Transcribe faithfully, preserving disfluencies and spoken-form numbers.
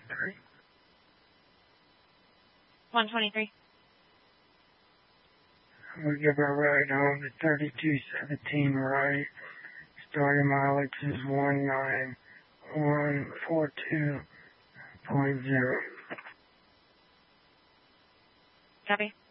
twenty-three. one twenty-three. We'll give our ride home to thirty-two seventeen right. Starting mileage is one nine one four two point zero. Copy.